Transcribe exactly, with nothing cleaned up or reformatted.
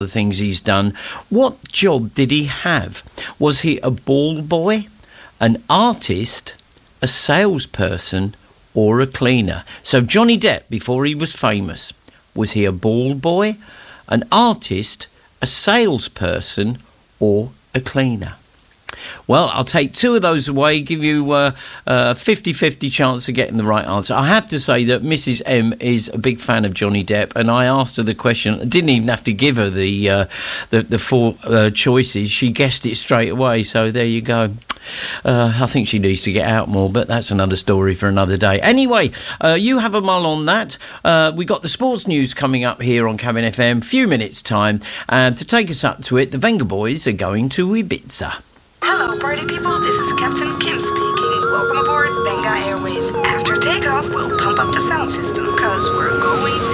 the things he's done. What job did he have? Was he a ball boy, an artist, a salesperson, or a cleaner? So Johnny Depp, before he was famous, was he a ball boy, an artist, a salesperson, or a cleaner? Well, I'll take two of those away, give you uh, a fifty-fifty chance of getting the right answer. I have to say that Missus M is a big fan of Johnny Depp, and I asked her the question. I didn't even have to give her the uh, the, the four uh, choices. She guessed it straight away, so there you go. Uh, I think she needs to get out more, but that's another story for another day. Anyway, uh, you have a mull on that. Uh, we got the sports news coming up here on Cabin F M, few minutes' time, and to take us up to it, the Venga Boys are going to Ibiza. Hello, party people. This is Captain Kim speaking. Welcome aboard Venga Airways. After takeoff, we'll pump up the sound system, because we're going to